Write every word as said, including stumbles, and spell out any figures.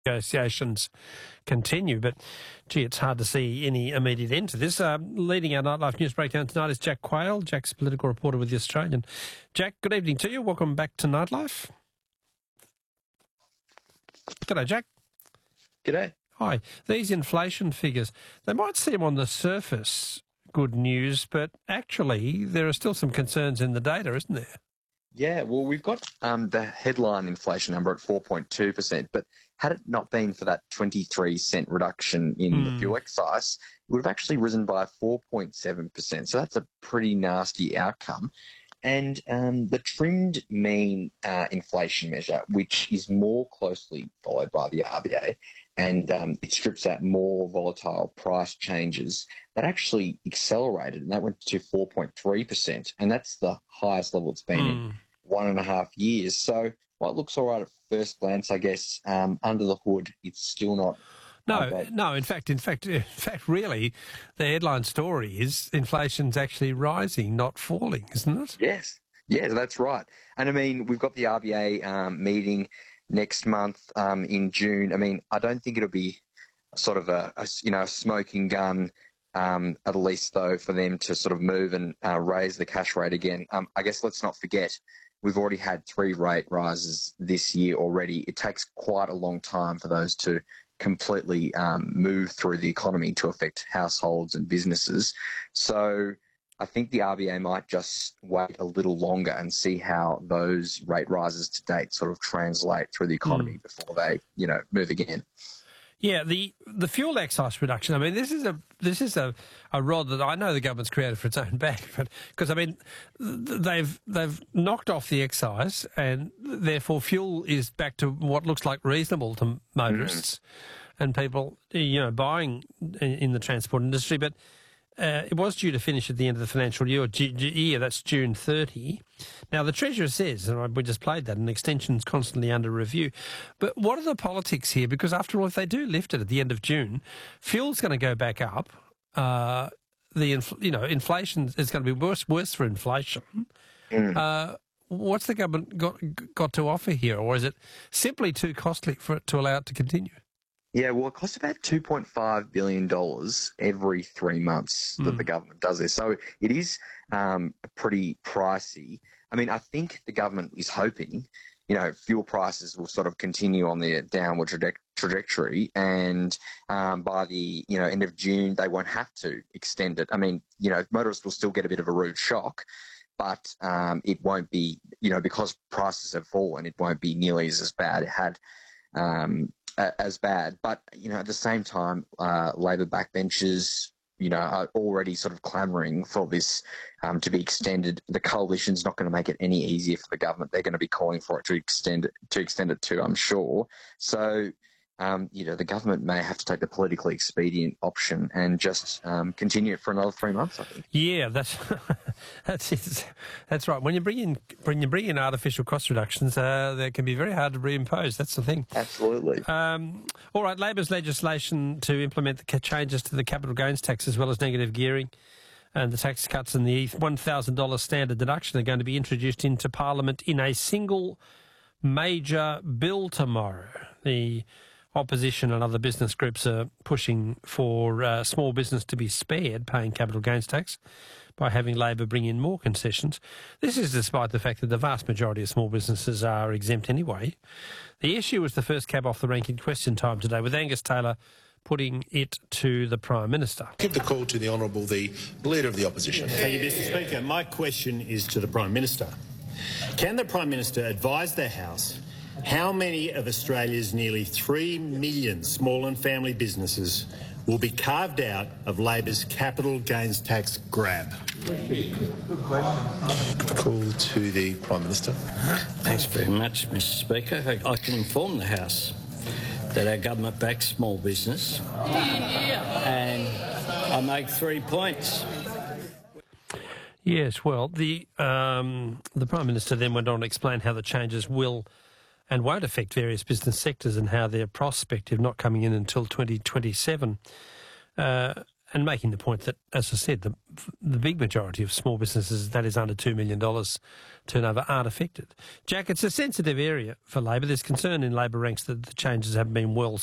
negotiations continue. But, gee, it's hard to see any immediate end to this. Uh, leading our Nightlife News Breakdown tonight is Jack Quayle. Jack's political reporter with The Australian. Jack, good evening to you. Welcome back to Nightlife. G'day, Jack. G'day. Hi. These inflation figures, they might seem on the surface good news, but actually there are still some concerns in the data, isn't there? Yeah, well, we've got um, the headline inflation number at four point two percent, but had it not been for that twenty-three cent reduction in mm. the fuel excise, it would have actually risen by four point seven percent. So that's a pretty nasty outcome. And um, the trimmed mean uh, inflation measure, which is more closely followed by the R B A, and um, it strips out more volatile price changes, that actually accelerated, and that went to four point three percent, and that's the highest level it's been mm. in one and a half years. So while it looks all right at first glance, I guess, um, under the hood, it's still not... No, no. In fact, in fact, in fact, really, the headline story is inflation's actually rising, not falling, isn't it? Yes, yes, that's right. And I mean, we've got the R B A um, meeting next month um, in June. I mean, I don't think it'll be sort of a, a you know a smoking gun, um, at least though, for them to sort of move and uh, raise the cash rate again. Um, I guess let's not forget, we've already had three rate rises this year already. It takes quite a long time for those to completely um, move through the economy to affect households and businesses. So I think the R B A might just wait a little longer and see how those rate rises to date sort of translate through the economy mm. before they, you know, move again. Yeah, the the fuel excise reduction. I mean, this is a this is a, a rod that I know the government's created for its own back, but because I mean, they've they've knocked off the excise, and therefore fuel is back to what looks like reasonable to motorists mm. and people, you know, buying in, in the transport industry. But uh, it was due to finish at the end of the financial year. year that's June thirtieth. Now, the Treasurer says, and we just played that, an extension is constantly under review. But what are the politics here? Because after all, if they do lift it at the end of June, fuel's going to go back up. Uh, the infl- you know inflation is going to be worse worse for inflation. Mm. Uh, what's the government got got to offer here, or is it simply too costly for it to allow it to continue? Yeah, well, it costs about two point five billion dollars every three months that mm. the government does this. So it is um, pretty pricey. I mean, I think the government is hoping, you know, fuel prices will sort of continue on their downward traje- trajectory, and um, by the, you know, end of June, they won't have to extend it. I mean, you know, motorists will still get a bit of a rude shock, but um, it won't be, you know, because prices have fallen, it won't be nearly as, as bad. It had... Um, as bad. But, you know, at the same time, uh, Labor backbenchers, you know, are already sort of clamouring for this um, to be extended. The coalition's not going to make it any easier for the government. They're going to be calling for it to extend it, to extend it to, I'm sure. So, um, you know, the government may have to take the politically expedient option and just um, continue it for another three months, I think. Yeah, that's that's it. That's right. When you bring in when you bring in artificial cost reductions, uh, they can be very hard to reimpose. That's the thing. Absolutely. Um, all right, Labor's legislation to implement the changes to the capital gains tax as well as negative gearing and the tax cuts and the one thousand dollars standard deduction are going to be introduced into Parliament in a single major bill tomorrow. The opposition and other business groups are pushing for uh, small business to be spared paying capital gains tax by having Labor bring in more concessions. This is despite the fact that the vast majority of small businesses are exempt anyway. The issue was the first cab off the rank in Question Time today, with Angus Taylor putting it to the Prime Minister. Give the call to the Honourable, the Leader of the Opposition. Thank you, Mister Speaker. My question is to the Prime Minister. Can the Prime Minister advise the House how many of Australia's nearly three million small and family businesses will be carved out of Labor's capital gains tax grab? Call to the Prime Minister. Thanks very much, Mister Speaker. I, I can inform the House that our government backs small business, and I make three points. Yes, well, the um, the Prime Minister then went on to explain how the changes will and won't affect various business sectors and how they're prospective, not coming in until twenty twenty-seven. Uh, and making the point that, as I said, the the big majority of small businesses that is under two million dollars turnover aren't affected. Jack, it's a sensitive area for Labor. There's concern in Labor ranks that the changes haven't been well